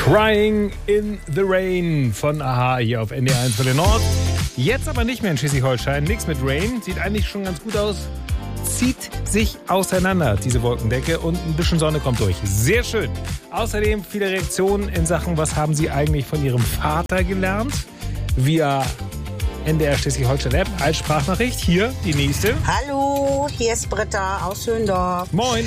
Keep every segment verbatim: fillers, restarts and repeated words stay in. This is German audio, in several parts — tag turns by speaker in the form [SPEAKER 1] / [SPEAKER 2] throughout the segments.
[SPEAKER 1] Crying in the Rain von a-ha hier auf N D R eins für den Nord. Jetzt aber nicht mehr in Schleswig-Holstein. Nichts mit Rain. Sieht eigentlich schon ganz gut aus. Zieht sich auseinander, diese Wolkendecke, und ein bisschen Sonne kommt durch. Sehr schön. Außerdem viele Reaktionen in Sachen, was haben Sie eigentlich von Ihrem Vater gelernt? Via N D R Schleswig-Holstein-App als Sprachnachricht. Hier die nächste.
[SPEAKER 2] Hallo, hier ist Britta aus Höndorf.
[SPEAKER 1] Moin.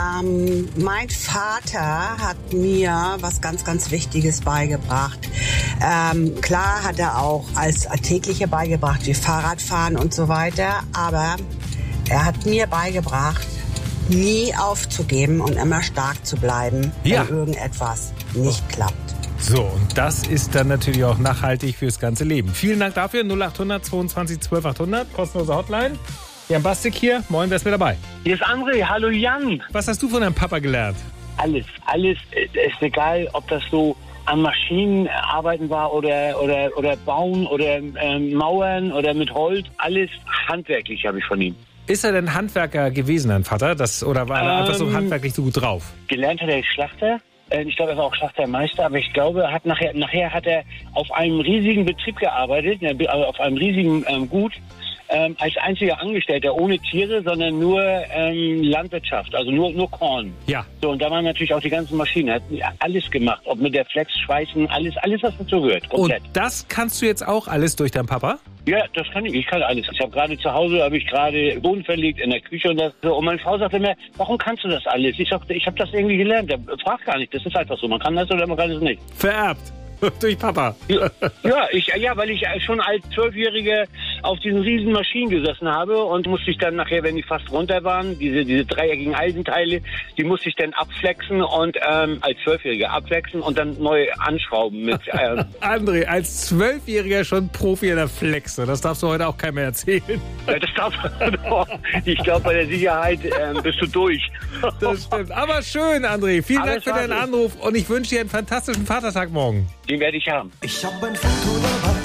[SPEAKER 2] Ähm, mein Vater hat mir was ganz, ganz Wichtiges beigebracht. Ähm, klar hat er auch als alltägliche beigebracht, wie Fahrradfahren und so weiter. Aber er hat mir beigebracht, nie aufzugeben und immer stark zu bleiben,
[SPEAKER 1] ja.
[SPEAKER 2] wenn irgendetwas nicht oh. klappt.
[SPEAKER 1] So, und das ist dann natürlich auch nachhaltig fürs ganze Leben. Vielen Dank dafür. null acht hundert zweiundzwanzig zwölf achthundert, kostenlose Hotline. Jan Bastik hier. Moin, wer ist mit dabei?
[SPEAKER 3] Hier ist André. Hallo Jan.
[SPEAKER 1] Was hast du von deinem Papa gelernt?
[SPEAKER 3] Alles, alles. Ist egal, ob das so an Maschinen arbeiten war oder, oder, oder bauen oder ähm, Mauern oder mit Holz. Alles handwerklich habe ich von ihm.
[SPEAKER 1] Ist er denn Handwerker gewesen, dein Vater? Das, oder war er ähm, einfach so handwerklich so gut drauf?
[SPEAKER 3] Gelernt hat er Schlachter. Ich glaube, er war auch Schlachtermeister, aber ich glaube, hat nachher, nachher hat er auf einem riesigen Betrieb gearbeitet, auf einem riesigen ähm, Gut, ähm, als einziger Angestellter, ohne Tiere, sondern nur ähm, Landwirtschaft, also nur, nur Korn.
[SPEAKER 1] Ja.
[SPEAKER 3] So, und da waren natürlich auch die ganzen Maschinen. Er hat alles gemacht, ob mit der Flex, Schweißen, alles, alles, was dazu gehört, komplett.
[SPEAKER 1] Und das kannst du jetzt auch alles durch deinen Papa?
[SPEAKER 3] Ja, das kann ich. Ich kann alles. Ich habe gerade zu Hause, habe ich gerade Boden verlegt in der Küche und das. Und meine Frau sagte mir, warum kannst du das alles? Ich sagte, ich habe das irgendwie gelernt. Frag gar nicht. Das ist einfach so. Man kann das oder man kann es nicht.
[SPEAKER 1] Vererbt. Durch Papa.
[SPEAKER 3] Ja, ja, ich, ja, weil ich schon als Zwölfjähriger auf diesen riesen Maschinen gesessen habe und musste ich dann nachher, wenn die fast runter waren, diese, diese dreieckigen Eisenteile, die musste ich dann abflexen und ähm, als Zwölfjähriger abflexen und dann neu anschrauben mit. Ähm
[SPEAKER 1] André, als Zwölfjähriger schon Profi in der Flexe. Das darfst du heute auch keinem mehr erzählen.
[SPEAKER 3] Ja, das darf ich glaube, bei der Sicherheit ähm, bist du durch.
[SPEAKER 1] Das stimmt. Aber schön, André. Vielen
[SPEAKER 3] Alles
[SPEAKER 1] Dank für deinen Anruf und ich wünsche dir einen fantastischen Vatertag morgen.
[SPEAKER 3] Den werde ich haben.
[SPEAKER 4] Ich hab ein Foto dabei.